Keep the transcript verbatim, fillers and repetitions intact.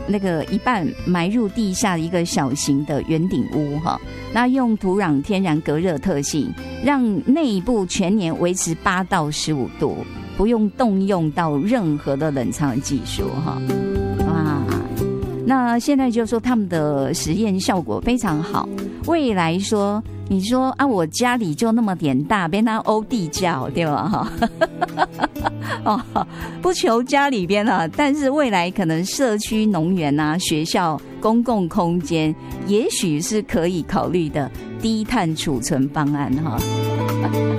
那个一半埋入地下一个小型的圆顶屋哈，那用土壤天然隔热特性，让内部全年维持八到十五度，不用动用到任何的冷藏技术哈。哇，那现在就说他们的实验效果非常好，未来说。你说啊，我家里就那么点大，别拿欧地窖对吧？哈，哦，不求家里边了，但是未来可能社区、农园啊、学校、公共空间，也许是可以考虑的低碳储存方案哈。